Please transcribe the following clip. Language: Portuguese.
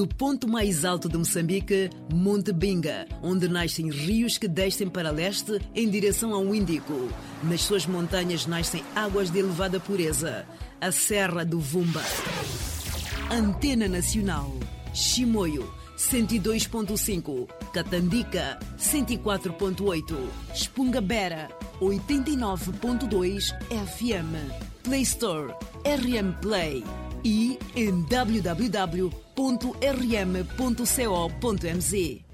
Do ponto mais alto de Moçambique, Monte Binga, onde nascem rios que descem para leste em direção ao Índico. Nas suas montanhas nascem águas de elevada pureza. A Serra do Vumba. Antena Nacional. Chimoio, 102.5. Catandica, 104.8. Spungabera, 89.2 FM. Play Store, RM Play. E em www.rm.co.mz.